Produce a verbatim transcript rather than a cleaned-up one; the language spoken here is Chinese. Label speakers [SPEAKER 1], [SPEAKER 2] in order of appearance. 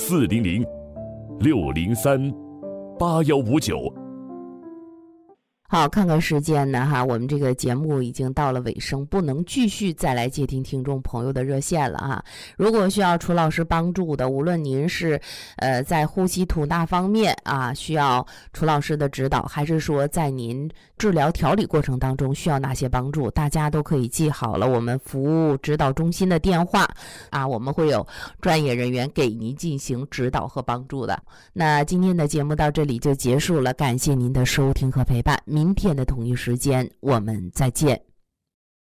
[SPEAKER 1] 四零零六零三八幺五九。
[SPEAKER 2] 好，看看时间呢哈，我们这个节目已经到了尾声，不能继续再来接听听众朋友的热线了哈。如果需要楚老师帮助的，无论您是呃在呼吸吐纳方面啊需要楚老师的指导，还是说在您治疗调理过程当中需要哪些帮助，大家都可以记好了我们服务指导中心的电话啊，我们会有专业人员给您进行指导和帮助的。那今天的节目到这里就结束了，感谢您的收听和陪伴。明天的同一时间我们再见。